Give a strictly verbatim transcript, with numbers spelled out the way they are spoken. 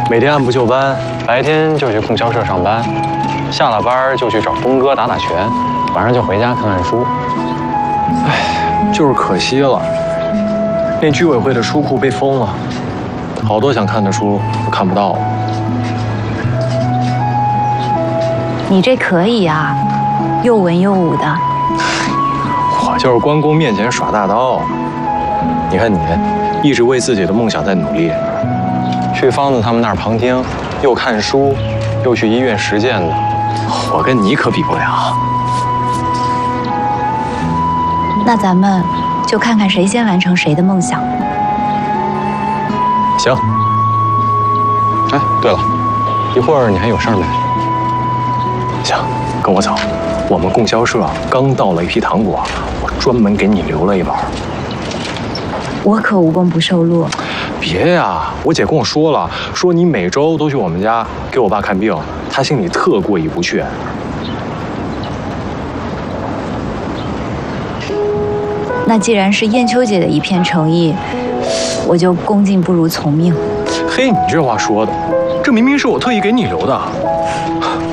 每天按部就班，白天就去供销社上班，下了班就去找峰哥打打拳，晚上就回家看看书。唉，就是可惜了，那居委会的书库被封了，好多想看的书都看不到了。 你这可以啊，又文又武的。 我就是关公面前耍大刀。你看你，一直为自己的梦想在努力，去方子他们那儿旁听，又看书，又去医院实践的。我跟你可比不了。 那咱们就看看谁先完成谁的梦想。 行。哎，对了，一会儿你还有事儿没？行，跟我走。我们供销社刚到了一批糖果，我专门给你留了一包。 我可无功不受禄。 别呀，我姐跟我说了，说你每周都去我们家给我爸看病，她心里特过意不去。 那既然是燕秋姐的一片诚意，我就恭敬不如从命。 嘿，你这话说的，这明明是我特意给你留的。